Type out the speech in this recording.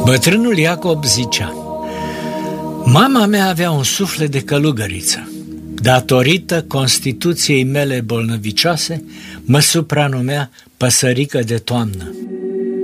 Bătrânul Iacob zicea: mama mea avea un suflet de călugăriță. Datorită constituției mele bolnăvicioase, mă supranumea păsărică de toamnă.